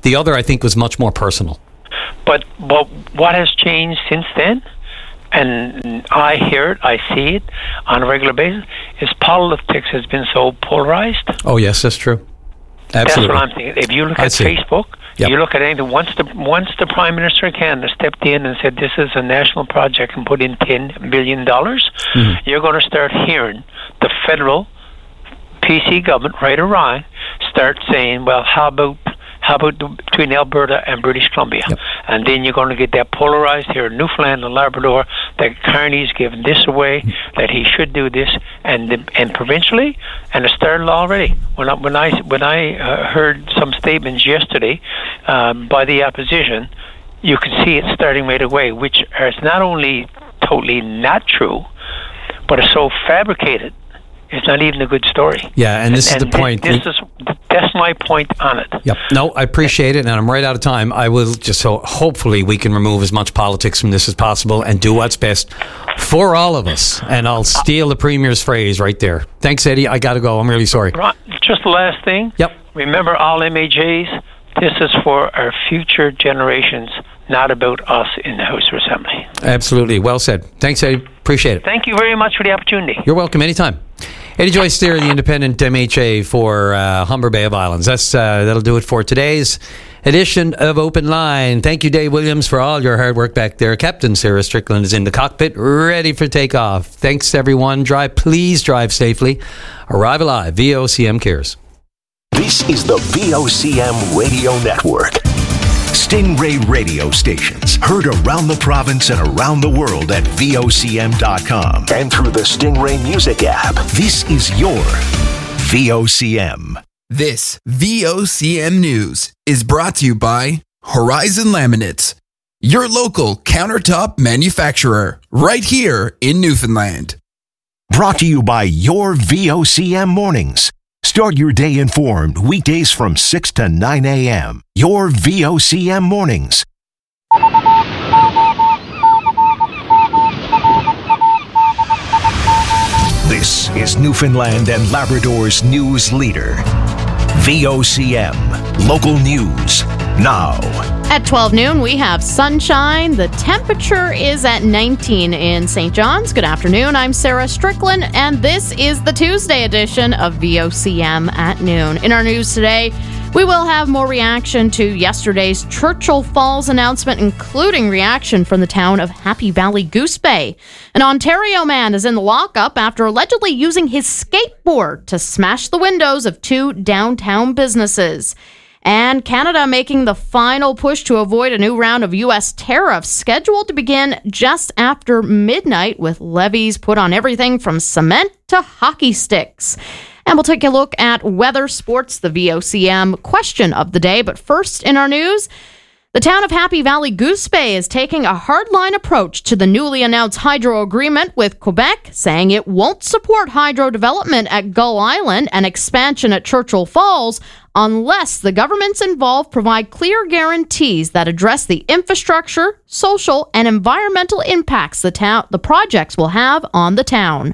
The other, I think, was much more personal. But what has changed since then? And I hear it, I see it on a regular basis, is politics has been so polarized. Oh, yes, that's true. Absolutely. That's what I'm thinking. If you look at Facebook, you look at anything, once the Prime Minister of Canada stepped in and said this is a national project and put in $10 billion, you're going to start hearing the federal PC government, right or wrong, start saying, well, how about between Alberta and British Columbia? Yep. And then you're going to get that polarized here in Newfoundland and Labrador, that Carney's given this away, that he should do this, and provincially, and it's started already. When I heard some statements yesterday by the opposition, you could see it starting right away, which is not only totally not true, but it's so fabricated. It's not even a good story. Yeah, and this is the point. That's my point on it. Yep. No, I appreciate it, and I'm right out of time. I will just, so hopefully we can remove as much politics from this as possible and do what's best for all of us. And I'll steal the Premier's phrase right there. Thanks, Eddie. I got to go. I'm really sorry. Just the last thing. Yep. Remember, all MHAs, this is for our future generations, not about us in the House of Assembly. Absolutely. Well said. Thanks, Eddie. Appreciate it. Thank you very much for the opportunity. You're welcome. Anytime. Eddie Joyce Steer, the independent MHA for Humber Bay of Islands. That'll do it for today's edition of Open Line. Thank you, Dave Williams, for all your hard work back there. Captain Sarah Strickland is in the cockpit, ready for takeoff. Thanks, everyone. Please drive safely. Arrive alive. VOCM cares. This is the VOCM Radio Network. Stingray radio stations heard around the province and around the world at VOCM.com and through the Stingray Music app. This is your VOCM. This VOCM News is brought to you by Horizon Laminates, your local countertop manufacturer, right here in Newfoundland. Brought to you by your VOCM Mornings. Start your day informed weekdays from 6 to 9 a.m. Your VOCM Mornings. This is Newfoundland and Labrador's news leader. VOCM. Local news. Now. At 12 noon, we have sunshine. The temperature is at 19 in St. John's. Good afternoon. I'm Sarah Strickland, and this is the Tuesday edition of VOCM at noon. In our news today, we will have more reaction to yesterday's Churchill Falls announcement, including reaction from the town of Happy Valley Goose Bay. An Ontario man is in the lockup after allegedly using his skateboard to smash the windows of two downtown businesses. And Canada making the final push to avoid a new round of U.S. tariffs scheduled to begin just after midnight, with levies put on everything from cement to hockey sticks. And we'll take a look at weather, sports, the VOCM question of the day. But first in our news, the town of Happy Valley Goose Bay is taking a hardline approach to the newly announced hydro agreement with Quebec, saying it won't support hydro development at Gull Island and expansion at Churchill Falls unless the governments involved provide clear guarantees that address the infrastructure, social, and environmental impacts the projects will have on the town.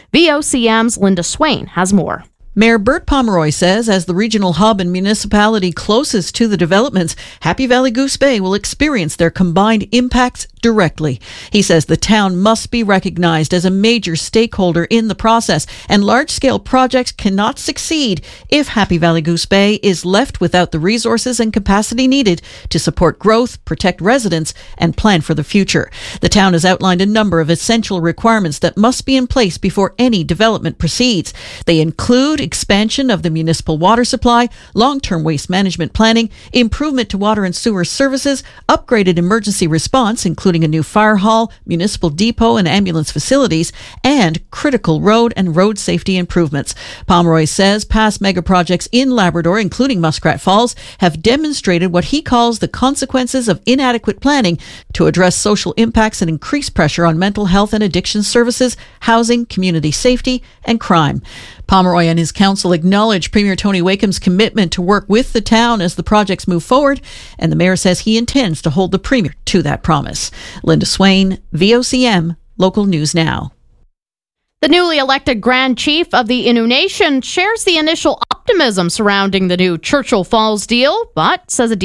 VOCM's Linda Swain has more. Mayor Bert Pomeroy says as the regional hub and municipality closest to the developments, Happy Valley Goose Bay will experience their combined impacts directly. He says the town must be recognized as a major stakeholder in the process, and large-scale projects cannot succeed if Happy Valley Goose Bay is left without the resources and capacity needed to support growth, protect residents, and plan for the future. The town has outlined a number of essential requirements that must be in place before any development proceeds. They include expansion of the municipal water supply, long-term waste management planning, improvement to water and sewer services, upgraded emergency response, including a new fire hall, municipal depot and ambulance facilities, and critical road and road safety improvements. Pomeroy says past mega projects in Labrador, including Muskrat Falls, have demonstrated what he calls the consequences of inadequate planning to address social impacts and increase pressure on mental health and addiction services, housing, community safety, and crime. Pomeroy and his council acknowledge Premier Tony Wakeham's commitment to work with the town as the projects move forward, and the mayor says he intends to hold the Premier to that promise. Linda Swain, VOCM, Local News Now. The newly elected Grand Chief of the Innu Nation shares the initial optimism surrounding the new Churchill Falls deal, but says a